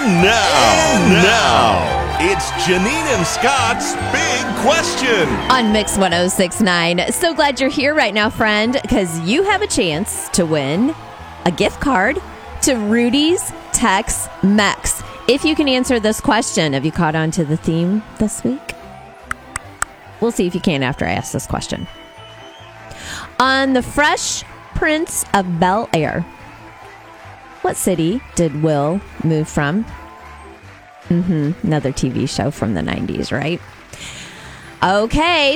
Now, it's Janine and Scott's Big Question on Mix 106.9. So glad you're here right now, friend, because you have a chance to win a gift card to Rudy's Tex-Mex. If you can answer this question, have you caught on to the theme this week? We'll see if you can after I ask this question. On The Fresh Prince of Bel-Air, what city did Will move from? Another TV show from the 90s, right? Okay,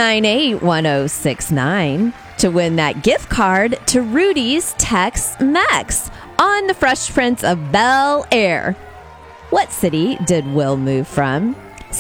698-1069 to win that gift card to Rudy's Tex-Mex on The Fresh Prince of Bel-Air. What city did Will move from?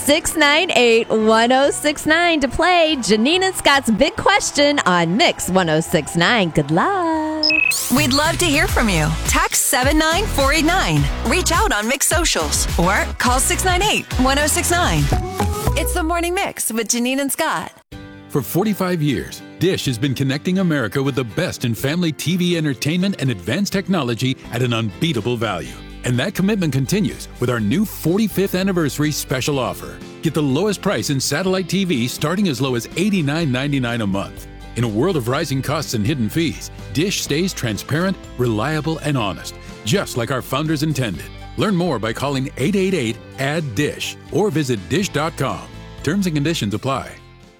698-1069 to play Janine and Scott's Big Question on Mix 106.9. Good luck. We'd love to hear from you. Text 79489. Reach out on Mix Socials or call 698-1069. It's the Morning Mix with Janine and Scott. For 45 years, Dish has been connecting America with the best in family TV entertainment and advanced technology at an unbeatable value. And that commitment continues with our new 45th anniversary special offer. Get the lowest price in satellite TV starting as low as $89.99 a month. In a world of rising costs and hidden fees, Dish stays transparent, reliable, and honest, just like our founders intended. Learn more by calling 888-ADD-DISH or visit dish.com. Terms and conditions apply.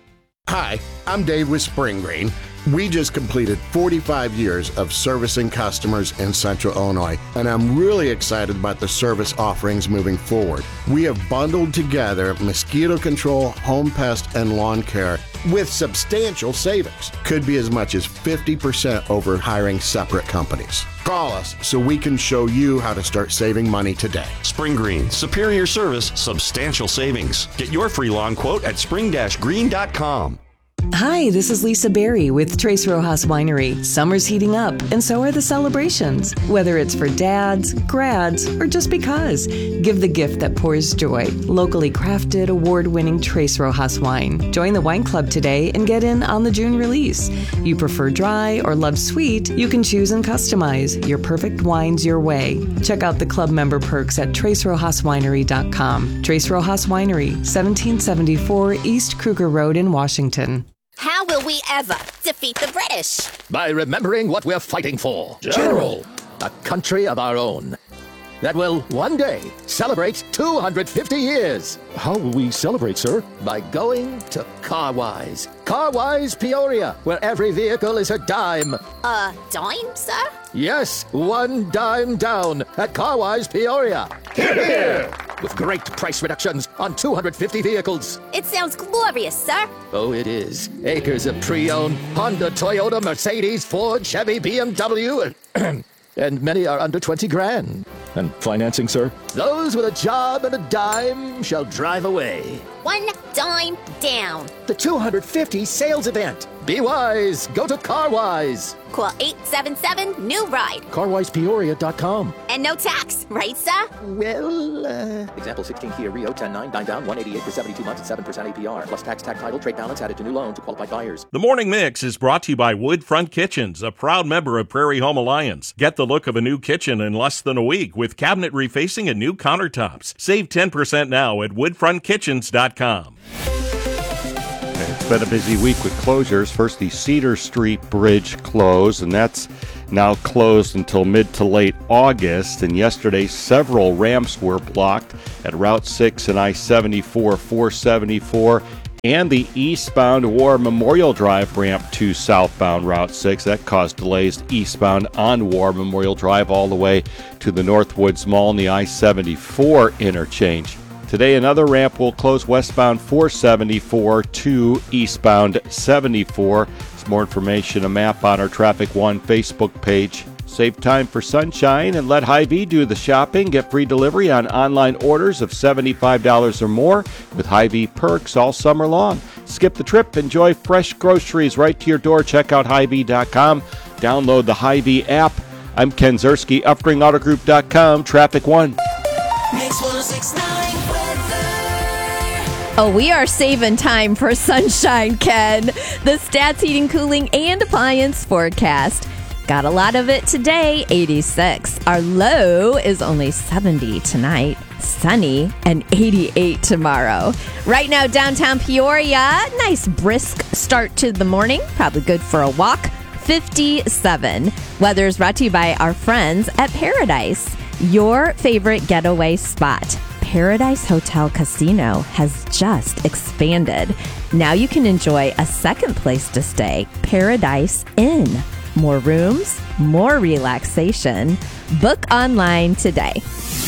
Hi, I'm Dave with Spring Green. We just completed 45 years of servicing customers in Central Illinois, and I'm really excited about the service offerings moving forward. We have bundled together mosquito control, home pest, and lawn care with substantial savings. Could be as much as 50% over hiring separate companies. Call us so we can show you how to start saving money today. Spring Green, superior service, substantial savings. Get your free lawn quote at spring-green.com. Hi, this is Lisa Berry with Tres Rojas Winery. Summer's heating up, and so are the celebrations. Whether it's for dads, grads, or just because, give the gift that pours joy. Locally crafted, award-winning Tres Rojas wine. Join the wine club today and get in on the June release. You prefer dry or love sweet? You can choose and customize your perfect wines your way. Check out the club member perks at TresRojasWinery.com. Tres Rojas Winery, 1774 East Kruger Road in Washington. How will we ever defeat the British? By remembering what we're fighting for. General. A country of our own that will one day celebrate 250 years. How will we celebrate, sir? By going to Carwise. Carwise Peoria, where every vehicle is a dime. A dime, sir? Yes, one dime down at Carwise Peoria. Hear, hear. With great price reductions on 250 vehicles. It sounds glorious, sir. Oh, it is. Acres of pre-owned Honda, Toyota, Mercedes, Ford, Chevy, BMW, and many are under 20 grand. And financing, sir? Those with a job and a dime shall drive away. One dime down. The 250 sales event. Be wise. Go to Carwise. Call 877-NEW-RIDE. CarwisePeoria.com. And no tax, right, sir? Well, Example 16 Kia Rio 10.9, 9 down, 188 for 72 months at 7% APR. Plus tax, title, trade balance added to new loan to qualified buyers. The Morning Mix is brought to you by Woodfront Kitchens, a proud member of Prairie Home Alliance. Get the look of a new kitchen in less than a week with cabinet refacing and new countertops. Save 10% now at woodfrontkitchens.com. It's been a busy week with closures. First, the Cedar Street Bridge closed, and that's now closed until mid to late August. And yesterday, several ramps were blocked at Route 6 and I-74, 474, and the eastbound War Memorial Drive ramp to southbound Route 6. That caused delays eastbound on War Memorial Drive all the way to the Northwoods Mall and the I-74 interchange. Today, another ramp will close westbound 474 to eastbound 74. There's more information, a map on our Traffic One Facebook page. Save time for sunshine and let Hy-Vee do the shopping. Get free delivery on online orders of $75 or more with Hy-Vee perks all summer long. Skip the trip. Enjoy fresh groceries right to your door. Check out Hy-Vee.com. Download the Hy-Vee app. I'm Ken Zerski, UpspringAutoGroup.com, Traffic One. Mix 106.9. Oh, we are saving time for sunshine, Ken. The Stats Heating, Cooling, and Appliance forecast. Got a lot of it today, 86. Our low is only 70 tonight. Sunny and 88 tomorrow. Right now, downtown Peoria, nice brisk start to the morning. Probably good for a walk. 57. Weather is brought to you by our friends at Paradise, your favorite getaway spot. Paradise Hotel Casino has just expanded. Now you can enjoy a second place to stay, Paradise Inn. More rooms, more relaxation. Book online today.